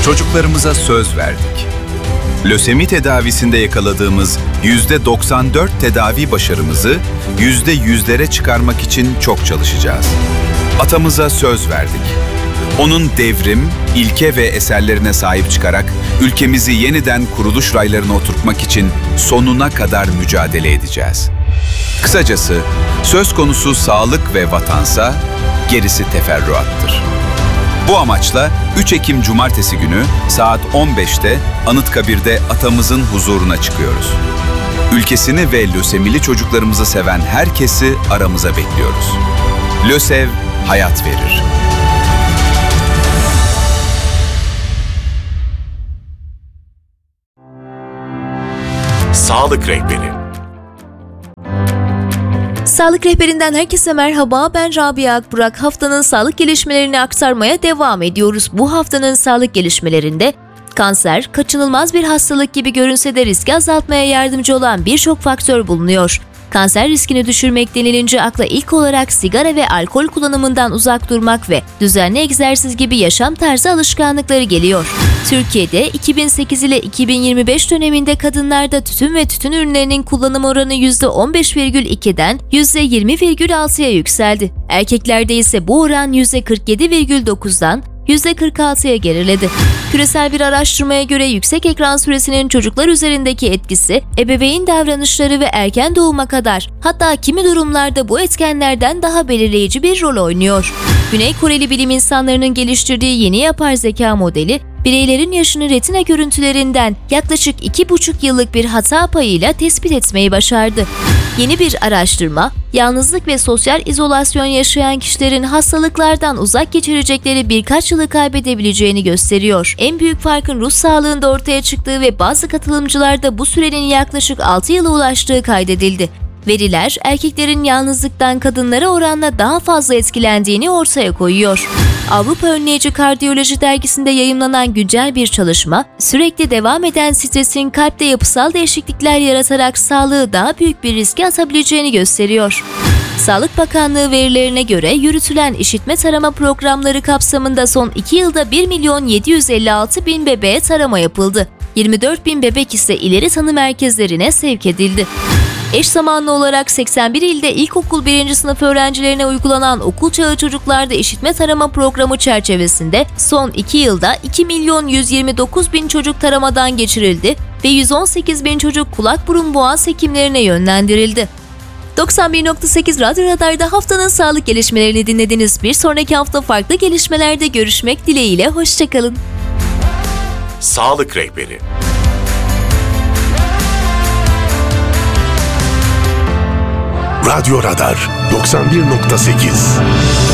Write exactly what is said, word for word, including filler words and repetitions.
Çocuklarımıza söz verdik. Lösemi tedavisinde yakaladığımız yüzde doksan dört tedavi başarımızı yüzde yüzlere çıkarmak için çok çalışacağız. Atamıza söz verdik. Onun devrim, ilke ve eserlerine sahip çıkarak ülkemizi yeniden kuruluş raylarına oturtmak için sonuna kadar mücadele edeceğiz. Kısacası söz konusu sağlık ve vatansa gerisi teferruattır. Bu amaçla üç Ekim Cumartesi günü saat on beşte Anıtkabir'de atamızın huzuruna çıkıyoruz. Ülkesini ve lösemili çocuklarımızı seven herkesi aramıza bekliyoruz. LÖSEV hayat verir. Sağlık Rehberi. Sağlık Rehberinden herkese merhaba, ben Rabia Akburak. Haftanın sağlık gelişmelerini aktarmaya devam ediyoruz. Bu haftanın sağlık gelişmelerinde kanser, kaçınılmaz bir hastalık gibi görünse de riski azaltmaya yardımcı olan birçok faktör bulunuyor. Kanser riskini düşürmek denilince akla ilk olarak sigara ve alkol kullanımından uzak durmak ve düzenli egzersiz gibi yaşam tarzı alışkanlıkları geliyor. Türkiye'de iki bin sekiz ile iki bin yirmi beş döneminde kadınlarda tütün ve tütün ürünlerinin kullanım oranı yüzde on beş virgül ikiden yüzde yirmi virgül altıya yükseldi. Erkeklerde ise bu oran yüzde kırk yedi virgül dokuzdan yüzde kırk altıya geriledi. Küresel bir araştırmaya göre yüksek ekran süresinin çocuklar üzerindeki etkisi, ebeveyn davranışları ve erken doğuma kadar, hatta kimi durumlarda bu etkenlerden daha belirleyici bir rol oynuyor. Güney Koreli bilim insanlarının geliştirdiği yeni yapay zeka modeli, bireylerin yaşını retina görüntülerinden yaklaşık iki buçuk yıllık bir hata payıyla tespit etmeyi başardı. Yeni bir araştırma, yalnızlık ve sosyal izolasyon yaşayan kişilerin hastalıklardan uzak geçirecekleri birkaç yılı kaybedebileceğini gösteriyor. En büyük farkın ruh sağlığında ortaya çıktığı ve bazı katılımcılarda bu sürenin yaklaşık altı yıla ulaştığı kaydedildi. Veriler, erkeklerin yalnızlıktan kadınlara oranla daha fazla etkilendiğini ortaya koyuyor. Avrupa Önleyici Kardiyoloji dergisinde yayımlanan güncel bir çalışma, sürekli devam eden stresin kalpte yapısal değişiklikler yaratarak sağlığı daha büyük bir riske atabileceğini gösteriyor. Sağlık Bakanlığı verilerine göre yürütülen işitme tarama programları kapsamında son iki yılda bir milyon yedi yüz elli altı bin bebeğe tarama yapıldı. yirmi dört bin bebek ise ileri tanı merkezlerine sevk edildi. Eş zamanlı olarak seksen bir ilde ilkokul birinci sınıf öğrencilerine uygulanan okul çağı çocuklarda işitme tarama programı çerçevesinde son iki yılda iki milyon yüz yirmi dokuz bin çocuk taramadan geçirildi ve yüz on sekiz bin çocuk kulak burun boğaz hekimlerine yönlendirildi. doksan bir nokta sekiz Radyo Radar'da haftanın sağlık gelişmelerini dinlediniz. Bir sonraki hafta farklı gelişmelerde görüşmek dileğiyle, hoşçakalın. Sağlık Rehberi. Radyo Radar doksan bir nokta sekiz